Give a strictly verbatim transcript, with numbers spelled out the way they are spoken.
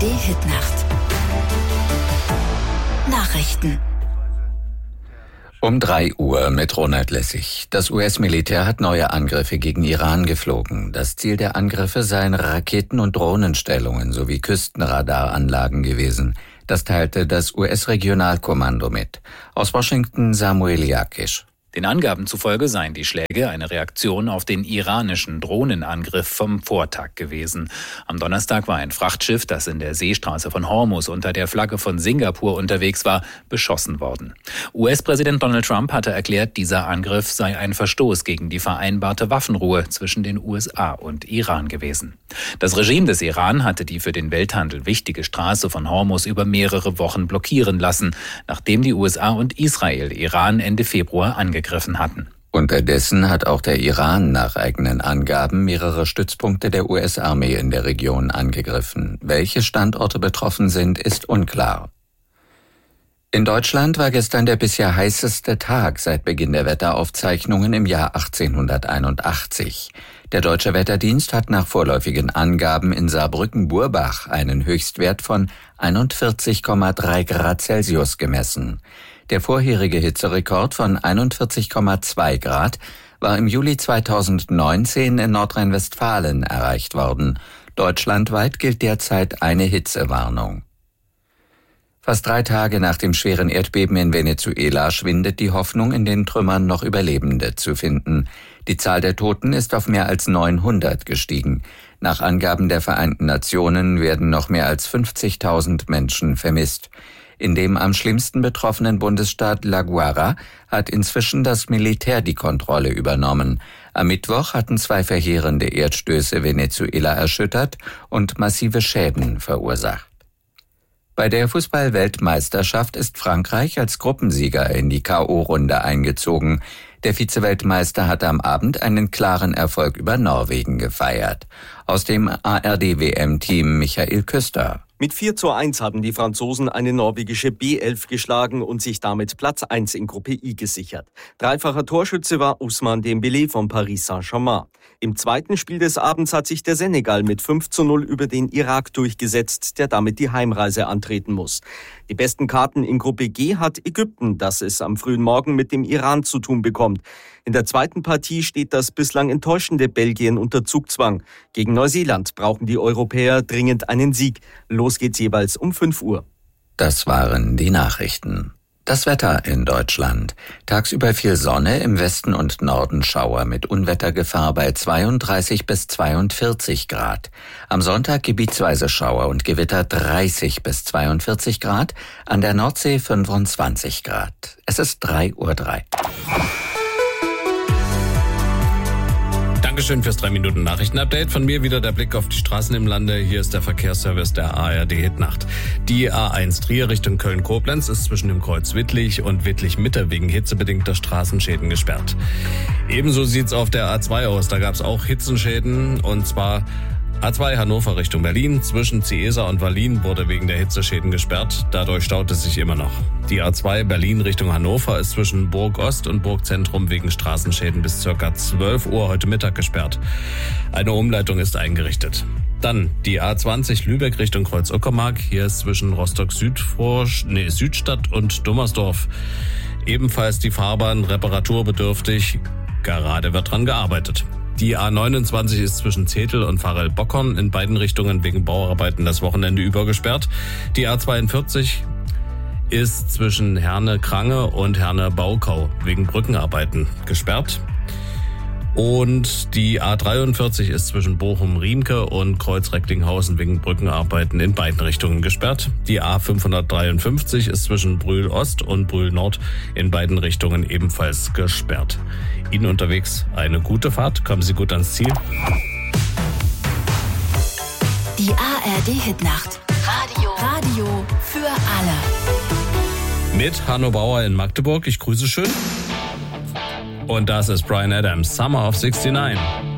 D-Hit-Nacht. Nachrichten. Um drei Uhr mit Ronald Lessig. Das U S-Militär hat neue Angriffe gegen Iran geflogen. Das Ziel der Angriffe seien Raketen- und Drohnenstellungen sowie Küstenradaranlagen gewesen. Das teilte das U S-Regionalkommando mit. Aus Washington Samuel Jakisch. Den Angaben zufolge seien die Schläge eine Reaktion auf den iranischen Drohnenangriff vom Vortag gewesen. Am Donnerstag war ein Frachtschiff, das in der Seestraße von Hormuz unter der Flagge von Singapur unterwegs war, beschossen worden. U S-Präsident Donald Trump hatte erklärt, dieser Angriff sei ein Verstoß gegen die vereinbarte Waffenruhe zwischen den U S A und Iran gewesen. Das Regime des Iran hatte die für den Welthandel wichtige Straße von Hormuz über mehrere Wochen blockieren lassen, nachdem die U S A und Israel Iran Ende Februar angegriffen hatten. Unterdessen hat auch der Iran nach eigenen Angaben mehrere Stützpunkte der U S-Armee in der Region angegriffen. Welche Standorte betroffen sind, ist unklar. In Deutschland war gestern der bisher heißeste Tag seit Beginn der Wetteraufzeichnungen im Jahr achtzehnhunderteinundachtzig. Der Deutsche Wetterdienst hat nach vorläufigen Angaben in Saarbrücken-Burbach einen Höchstwert von einundvierzig Komma drei Grad Celsius gemessen. Der vorherige Hitzerekord von einundvierzig Komma zwei Grad war im Juli zweitausendneunzehn in Nordrhein-Westfalen erreicht worden. Deutschlandweit gilt derzeit eine Hitzewarnung. Fast drei Tage nach dem schweren Erdbeben in Venezuela schwindet die Hoffnung, in den Trümmern noch Überlebende zu finden. Die Zahl der Toten ist auf mehr als neunhundert gestiegen. Nach Angaben der Vereinten Nationen werden noch mehr als fünfzigtausend Menschen vermisst. In dem am schlimmsten betroffenen Bundesstaat La Guara hat inzwischen das Militär die Kontrolle übernommen. Am Mittwoch hatten zwei verheerende Erdstöße Venezuela erschüttert und massive Schäden verursacht. Bei der Fußball-Weltmeisterschaft ist Frankreich als Gruppensieger in die K O-Runde eingezogen. Der Vize-Weltmeister hatte am Abend einen klaren Erfolg über Norwegen gefeiert. Aus dem A R D-W M-Team Michael Küster. Mit vier zu eins haben die Franzosen eine norwegische B elf geschlagen und sich damit Platz eins in Gruppe I gesichert. Dreifacher Torschütze war Ousmane Dembélé von Paris Saint-Germain. Im zweiten Spiel des Abends hat sich der Senegal mit fünf zu null über den Irak durchgesetzt, der damit die Heimreise antreten muss. Die besten Karten in Gruppe G hat Ägypten, das es am frühen Morgen mit dem Iran zu tun bekommt. In der zweiten Partie steht das bislang enttäuschende Belgien unter Zugzwang. Gegen Neuseeland brauchen die Europäer dringend einen Sieg. Los geht's jeweils um fünf Uhr. Das waren die Nachrichten. Das Wetter in Deutschland. Tagsüber viel Sonne, im Westen und Norden Schauer mit Unwettergefahr bei zweiunddreißig bis zweiundvierzig Grad. Am Sonntag gebietsweise Schauer und Gewitter dreißig bis zweiundvierzig Grad, an der Nordsee fünfundzwanzig Grad. Es ist drei Uhr drei. Dankeschön fürs drei Minuten Nachrichten-Update. Von mir wieder der Blick auf die Straßen im Lande. Hier ist der Verkehrsservice der A R D-Hit-Nacht. Die A eins Trier Richtung Köln-Koblenz ist zwischen dem Kreuz Wittlich und Wittlich-Mitte wegen hitzebedingter Straßenschäden gesperrt. Ebenso sieht's auf der A zwei aus. Da gab's auch Hitzenschäden, und zwar A zwei Hannover Richtung Berlin. Zwischen Ciesa und Wallin wurde wegen der Hitzeschäden gesperrt. Dadurch staut es sich immer noch. Die A zwei Berlin Richtung Hannover ist zwischen Burg Ost und Burg Zentrum wegen Straßenschäden bis ca. zwölf Uhr heute Mittag gesperrt. Eine Umleitung ist eingerichtet. Dann die A zwanzig Lübeck Richtung Kreuz Uckermark. Hier ist zwischen Rostock Südvorsch, nee, Südstadt und Dummersdorf ebenfalls die Fahrbahn reparaturbedürftig. Gerade wird dran gearbeitet. Die A neunundzwanzig ist zwischen Zetel und Varel-Bockhorn in beiden Richtungen wegen Bauarbeiten das Wochenende über gesperrt. Die A zweiundvierzig ist zwischen Herne-Krange und Herne-Baukau wegen Brückenarbeiten gesperrt. Und die A dreiundvierzig ist zwischen Bochum-Riemke und Kreuz-Recklinghausen wegen Brückenarbeiten in beiden Richtungen gesperrt. Die A fünfhundertdreiundfünfzig ist zwischen Brühl-Ost und Brühl-Nord in beiden Richtungen ebenfalls gesperrt. Ihnen unterwegs eine gute Fahrt. Kommen Sie gut ans Ziel. Die A R D-Hit-Nacht. Radio. Radio für alle. Mit Hanno Bauer in Magdeburg. Ich grüße schön. Und das ist Bryan Adams, Summer of sixty-nine.